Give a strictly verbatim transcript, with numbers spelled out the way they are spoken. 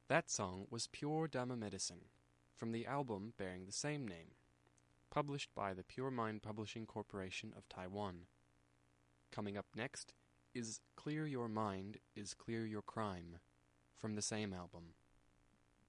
That song was Pure Dhamma Medicine, from the album bearing the same name, published by the Pure Mind Publishing Corporation of Taiwan. Coming up next is Clear Your Mind is Clear Your Crime, from the same album.